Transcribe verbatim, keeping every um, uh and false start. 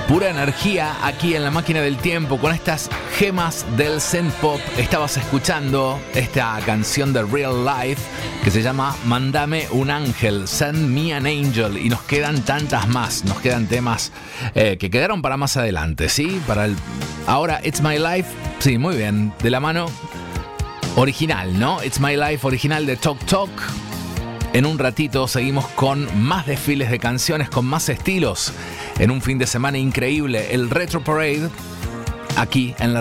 Pura energía aquí en la máquina del tiempo con estas gemas del synth pop. Estabas escuchando esta canción de Real Life que se llama Mándame un ángel, Send Me an Angel, y nos quedan tantas más, nos quedan temas eh, que quedaron para más adelante, ¿sí? Para el ahora It's My Life, sí, muy bien, de la mano original, ¿no? It's My Life original de Tok Tok. En un ratito seguimos con más desfiles de canciones, con más estilos. En un fin de semana increíble, el Retro Parade, aquí en la